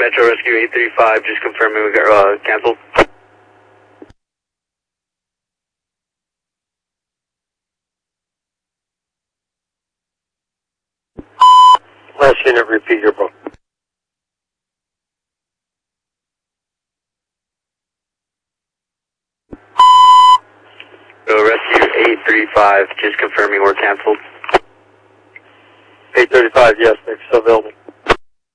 Metro Rescue 835, just confirming we got canceled. Last unit, repeat your book. Rescue 835, just confirming we're canceled. 835, yes, they're still available.